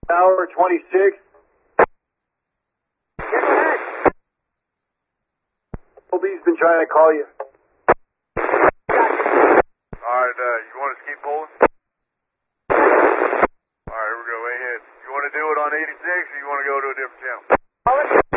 Hour 26. Get ahead. Colby's been trying to call you. Alright, you want us to keep pulling? Alright, here we go, way ahead. You want to do it on 86 or you want to go to a different channel?